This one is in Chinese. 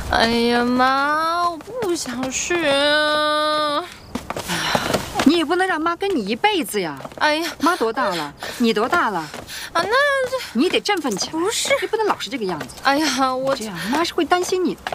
哎呀妈，我不想去啊！ 哎呀，你也不能让妈跟你一辈子呀！ 哎呀， 妈多大了？你多大了？ 啊，那你得振奋起来。 不是， 你不能老是这个样子。 哎呀，我这样妈是会担心你的。